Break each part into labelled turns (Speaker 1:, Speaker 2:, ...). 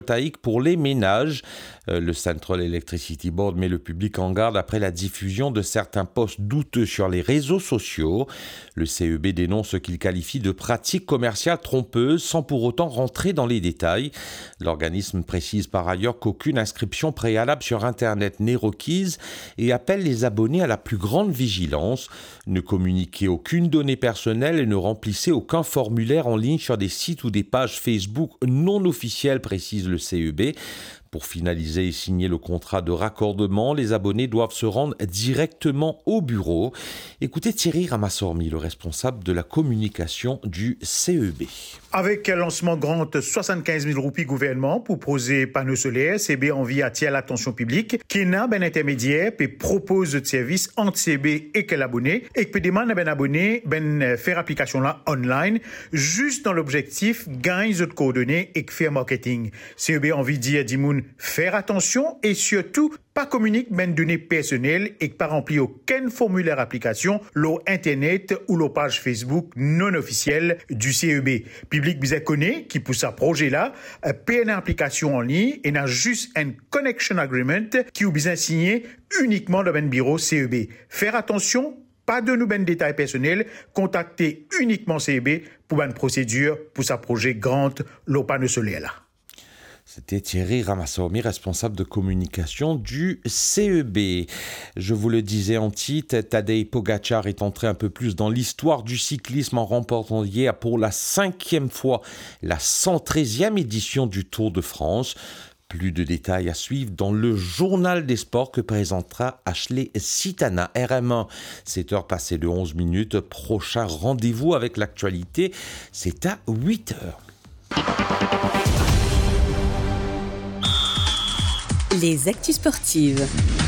Speaker 1: pour les ménages. Le Central Electricity Board met le public en garde après la diffusion de certains posts douteux sur les réseaux sociaux. Le CEB dénonce ce qu'il qualifie de pratiques commerciales trompeuses sans pour autant rentrer dans les détails. L'organisme précise par ailleurs qu'aucune inscription préalable sur Internet n'est requise et appelle les abonnés à la plus grande vigilance. Ne communiquez aucune donnée personnelle et ne remplissez aucun formulaire en ligne sur des sites ou des pages Facebook non officielles, précise le CEB. Pour finaliser et signer le contrat de raccordement, les abonnés doivent se rendre directement au bureau. Écoutez Thierry Ramassormi, le responsable de la communication du CEB.
Speaker 2: Avec un lancement grand 75 000 roupies gouvernement pour poser panneaux solaires, CB envie attire l'attention publique qui n'a ben intermédiaire et propose de services entre CB et quel abonné et peut demander ben abonné ben faire application là online juste dans l'objectif gagner de coordonnées et faire marketing. CB envie dire Dimoun faire attention et surtout pas communiquer ben données personnelles et pas remplir aucun formulaire application l'eau internet ou l'eau page Facebook non officielle du CEB. Public bizarre connaît qui pousse à projet là, paie une application en ligne et n'a juste un connection agreement qui ou bien signé uniquement dans ben bureau CEB. Faire attention, pas de nouveaux détails personnels, contacter uniquement CEB pour une procédure pour sa projet grand l'eau panneau solaire là.
Speaker 1: C'était Thierry Ramassormi, responsable de communication du CEB. Je vous le disais en titre, Tadej Pogačar est entré un peu plus dans l'histoire du cyclisme en remportant hier pour la 5e fois la 113e édition du Tour de France. Plus de détails à suivre dans le journal des sports que présentera Ashley Sitana. RM1, 7h passées de 11 minutes. Prochain rendez-vous avec l'actualité, c'est à 8h.
Speaker 3: Les actus sportives.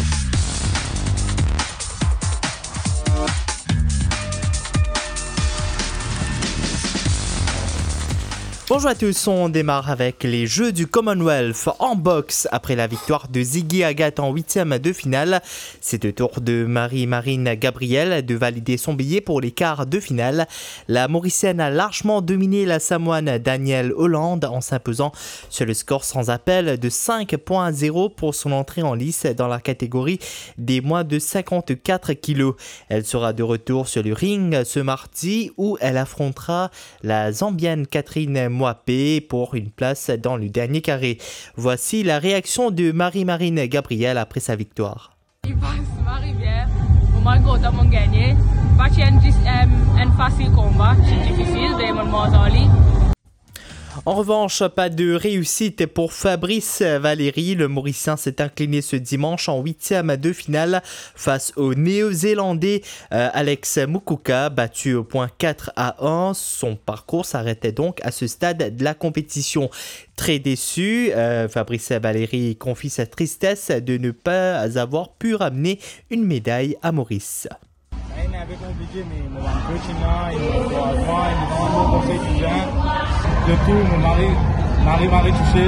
Speaker 4: Bonjour à tous, on démarre avec les Jeux du Commonwealth en boxe. Après la victoire de Ziggy Agathe en 8e de finale, c'est au tour de Marie-Marine Gabriel de valider son billet pour les quarts de finale. La Mauricienne a largement dominé la Samoane Danielle Hollande en s'imposant sur le score sans appel de 5.0 pour son entrée en lice dans la catégorie des moins de 54 kilos. Elle sera de retour sur le ring ce mardi où elle affrontera la Zambienne Catherine Mwapé pour une place dans le dernier carré. Voici la réaction de Marie-Marine Gabriel après sa victoire.
Speaker 5: Il passe bien. Moi, je vais gagner. C'est un facile combat, c'est difficile, mais je
Speaker 4: En revanche, pas de réussite pour Fabrice Valéry. Le Mauricien s'est incliné ce dimanche en 8e de finale face au Néo-Zélandais Alex Mukuka, battu au point 4-1. Son parcours s'arrêtait donc à ce stade de la compétition. Très déçu, Fabrice Valéry confie sa tristesse de ne pas avoir pu ramener une médaille à Maurice.
Speaker 6: C'est un peu compliqué, mais mon coaching là, il me conseil du bien. De tout, mon mari m'arrive à retoucher.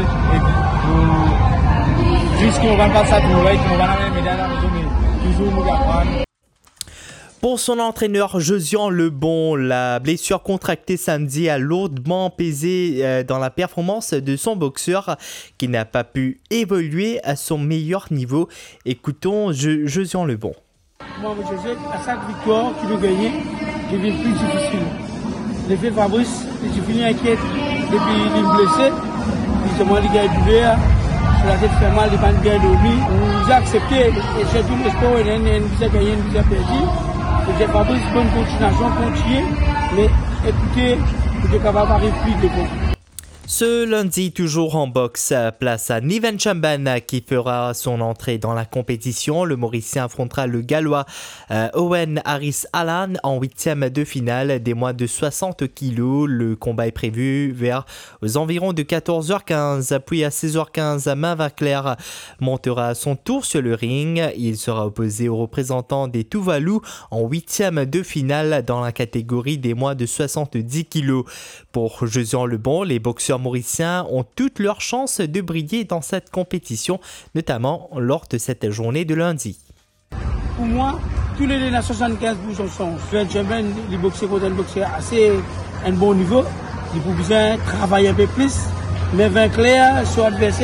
Speaker 6: Et jusqu'on va pas ça pour voir qu'on va la médaille à la maison, mais toujours mon gars.
Speaker 4: Pour son entraîneur Josian Lebon, la blessure contractée samedi a lourdement pesé dans la performance de son boxeur qui n'a pas pu évoluer à son meilleur niveau. Écoutons Josian Lebon.
Speaker 6: Moi, je sais qu'à chaque victoire qu'il veut gagner, devient plus difficile. L'effet Fabrice, je finis inquiète depuis il est blessé. Justement, les gars évoluent, la tête fait mal, les bandes bien dormi. On a accepté, et surtout le sport, il y a une visa gagnée, une visa perdue. Et Fabrice, bonne continuation, continuer, mais écoutez, il est capable d'arriver plus de bon.
Speaker 4: Ce lundi, toujours en boxe, place à Niven Chamban qui fera son entrée dans la compétition. Le Mauricien affrontera le Gallois Owen Harris Allan en 8e de finale des moins de 60 kilos. Le combat est prévu vers aux environs de 14h15. Puis à 16h15, Mava Claire montera à son tour sur le ring. Il sera opposé au représentant des Tuvalu en 8e de finale dans la catégorie des moins de 70 kilos. Pour Josian Lebon, les boxeurs mauriciens ont toutes leurs chances de briller dans cette compétition, notamment lors de cette journée de lundi.
Speaker 6: Pour moi, tous les 75 bouges ensemble. J'aime les boxeurs contre un boxeur assez un bon niveau. Il faut bien travailler un peu plus. Mais vaincre son adversaire.